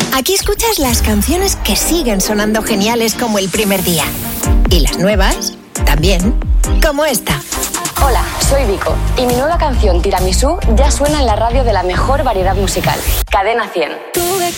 Aquí escuchas las canciones que siguen sonando geniales como el primer día. Y las nuevas, también, como esta. Hola, soy Vico y mi nueva canción Tiramisú ya suena en la radio de la mejor variedad musical, Cadena 100. Tuve